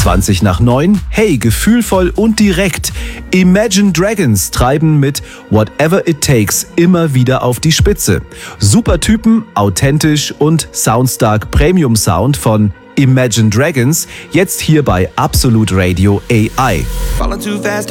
20 nach 9, hey, gefühlvoll und direkt. Imagine Dragons treiben mit Whatever It Takes immer wieder auf die Spitze. Super Typen, authentisch und soundstark Premium Sound von Imagine Dragons, jetzt hier bei Absolute Radio AI.